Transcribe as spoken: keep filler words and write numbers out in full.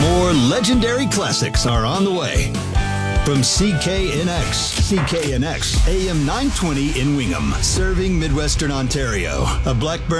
More legendary classics are on the way. From C K N X, C K N X, A M nine twenty in Wingham, serving Midwestern Ontario. A Blackburn